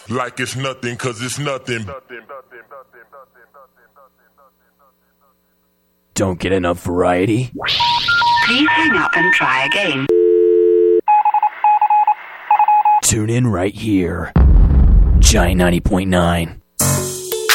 Like it's nothing, cause it's nothing. Don't get enough variety? Please hang up and try again. Tune in right here. Giant 90.9.